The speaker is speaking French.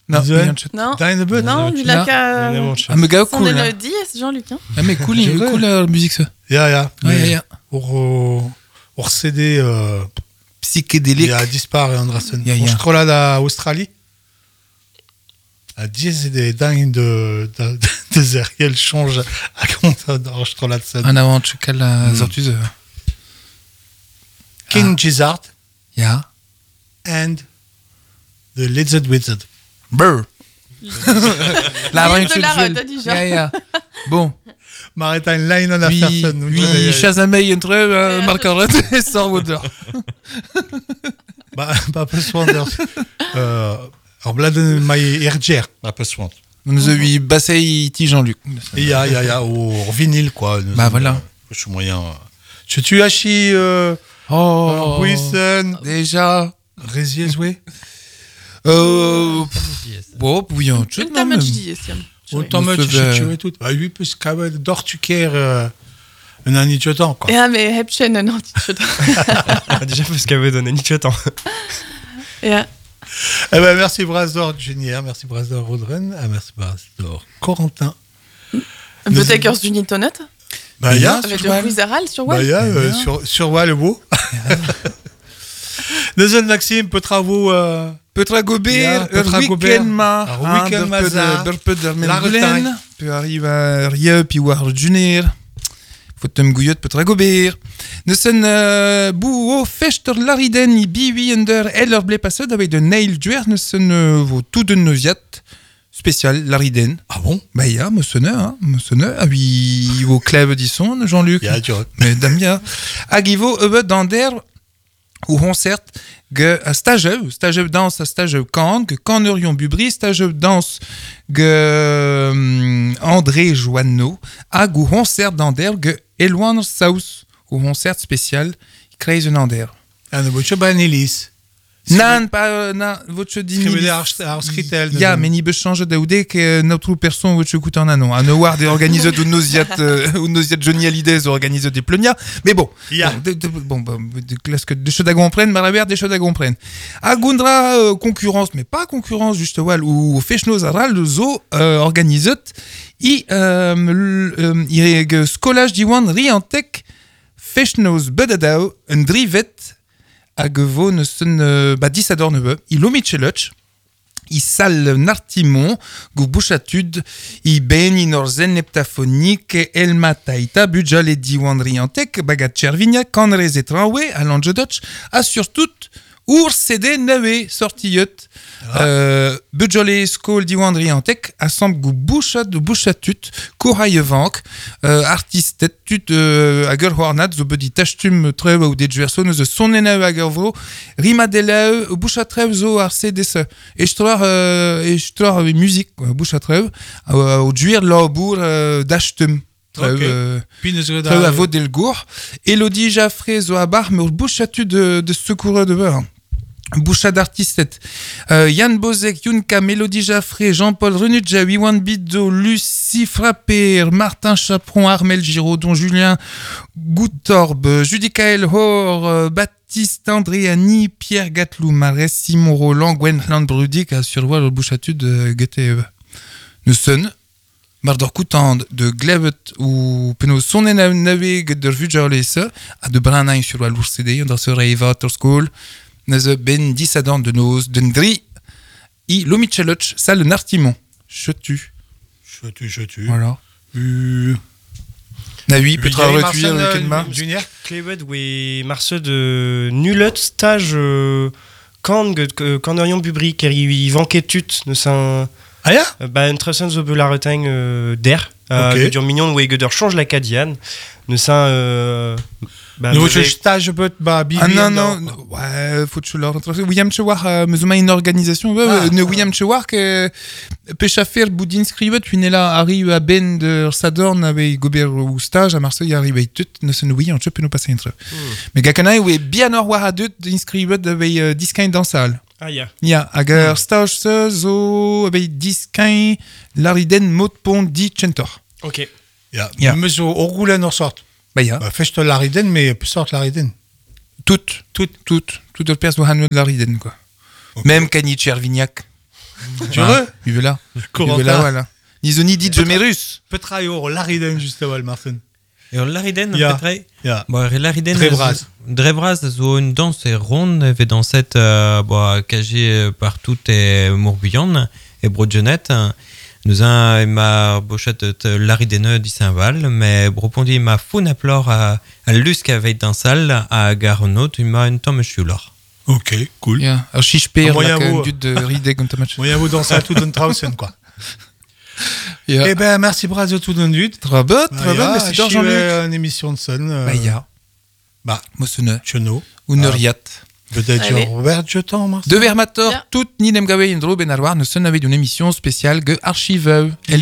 Non, Non. Non, du lac à... Ah, mais gars, cool. On est le 10, Jean-Luc. Hein. Ah, mais cool, cool la musique, ça. Ja. Ja. Pour CD psychédélique. Il a disparu Anderson. Ja. Je crois là d'Australie. À 10 des dingues de Zeriel change à compte d'Australie. En avant, tu cales la sortuse. King Gizzard. Ja. And the Lizard Wizard. Brr. La ja. Bon. Maritime Line on a personne. Oui, Shazamay entre Marc-Henri et Starwater. Pas besoin de... Alors, Bladen Maï Erger. Pas besoin. Nous avons Bassey Jean-Luc. Il y a au vinyle, quoi. Bah voilà. Je suis moyen. Je tue Hachi. Wilson. Déjà. Résier joué. Bon, bouillant. Une damage dit, autant me tuer tout. Bah oui, parce que d'Ortuker, un annichotan, quoi. Ja, mais Hepchen, un annichotan. Déjà, parce qu'elle veut donner un annichotan. Ja. Eh ben, merci Brasdor Junior, merci Brasdor Rodren, merci Brasdor Corentin. Betekers du Nitonet. Bah, ya. Avec le Quizeral sur Wall. Bah, ya, sur Wall, le beau. Deuxième Maxime, Petravo. Petra Gobert, week-end mazar, la retagne. Puis arrive à Ria, puis voir Junior. Faut te me gouillotte Petra Gobert. Nous sommes bouo fester lariden i biwi under eller ble passé avec de nail duer. Nous sommes tout de noziat spécial lariden. Ah bon? Bah ya, me sonne. Ah oui, vos clèves disons Jean-Luc. Ya, tu vois. Mais Damia. Agivo dans ou concert que stage danse stage kang canerion bubri stage danse que André Joanneau a gu concert d'ander que Eloine South ou concert spécial Crazy Nander. Ah ne boche ba Nelis. Nan pas na votre dîner. Ya mais ni be change d'aude que notre personne votre écoute en anon. À ne voir des organisateurs de nosiat ou nosiat Johnny Hallyday organise des pleunia. Mais bon. Bon de classe que des choses à comprendre, Marabert des choses à comprendre. À Gundra concurrence mais pas concurrence juste wal ou Fechnos Aral le zo organise i scolage diwan riantec Fechnos Bedadao un drivet hag vo ne sen dissador nebe, i lomitcheloch, i sal nartimon, go bouchatud, i ben i norzen neptaphonik, elma taita, budjal et diwan riantek, bagat chervignac, canrez et tranwe, à l'angedoch, a surtout, ours cédé nave, sortillot, budjale skol diwan riantek, assemble go bouchatut, kouraillevank, artistet tut, ager hornat, zo bedi tachtum trev ou des juerson, zo sonenau ager vro, rimadeleu, bouchatrev zo arse des, estroar musique, bouchatrev, au juir labour d'achtum. Trev à Vaudelgour. Elodie Jaffré, zo abar, mais bouchatu de secoureux de beurre. Boucha d'artistes. Yann Bozek, Yunka, Mélodie Jaffré, Jean-Paul Renudja, Wiwan Bidzo, Lucie Frappé, Martin Chaperon, Armel Giraudon, Julien Goutorbe, Judicaël Hor, Baptiste Andréani, Pierre Gatlou, Marès, Simon Roland, Gwen Landbrudik, à survoie le bouchatu de Goethe. Nous sommes Mardor Coutand de Glevet ou Peno Sonne Nave de Vujalese, à de Branain sur la lourd CD, dans ce Reivator School. Neze ben dissadant de nos dendri i lomicheloch sale nartimon chetu voilà na oui peut-être retuer Kenma Junior Clewed oui Marcel de nulot stage canerion bubri car il vanquait tut ne s'en ah ya bah une traçon zo la retagne d'air que mignon ouais que change la cadiane ne s'en nous stage peut babi non ouais faut que leur William Chewar mais une organisation ne William Chewar que Péchafer Boudin scrive tu n'es là arrive à Ben de Sadorn avec Gobert ou stage à Marseille arrive et tout ne se nouille on peut nous passer entre mais gakana est bien noir à deux inscrive avec disquin dans salle ah ya agar stage zo avec disquin Lariden Motpont dit Chentor ok ya monsieur au rouler en sorte. Bah ya. Fais-je Lariden, mais sort Lariden. Toutes les personnes doivent de Lariden, quoi. Okay. Même Cani Chervignac. Tu veux? Il veut là. Corentin. Voilà. Ils ont dit de Merus. Petra eo Lariden justement, Martin. Et Lariden, Ja. Petra. Ja. Bon, Lariden. Drebraz. Drebraz, so une danse ronde, et dans cette, cagé partout et Morbihan, et Brodjenet. Nous avons ma bochette Lariden du Saint-Val, mais Bropondi m'a fou naplor à Lusk avec dans salle, à Garnot, il m'a une tombe chulor. Ok, cool. Ja. Alors, si je perds, Moyen là, vous- quand de Ride contre match. Moyen vous danser à tout d'un Trausen, quoi. Ja. Eh ben, merci Brazio tout d'un dud. Très bien, merci Je Jean-Luc. une émission de son. Ja. Bah, Moi, ce ne. Cheno. Ou ne riat. Peut-être Allez. Robert Jeton, Martin. De Vermator, Ja. tout Nidem Gawe Indro Benarwar, nous sommes avec une émission spéciale que archive.